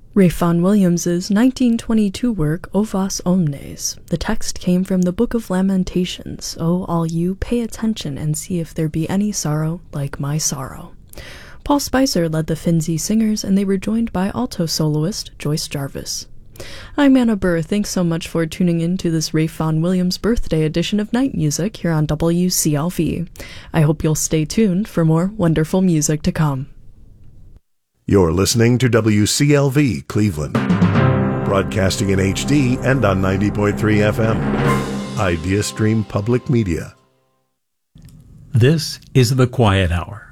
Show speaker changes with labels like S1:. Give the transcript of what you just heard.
S1: Ralph Vaughan Williams's 1922 work, O Vos Omnes. The text came from the Book of Lamentations. O all you, pay attention and see if there be any sorrow like my sorrow. Paul Spicer led the Finzi Singers, and they were joined by alto soloist Joyce Jarvis. I'm Anna Burr. Thanks so much for tuning in to this Ralph Vaughan Williams birthday edition of Night Music here on WCLV. I hope you'll stay tuned for more wonderful music to come.
S2: You're listening to WCLV Cleveland, broadcasting in HD and on 90.3 FM. IdeaStream Public Media.
S3: This is The Quiet Hour.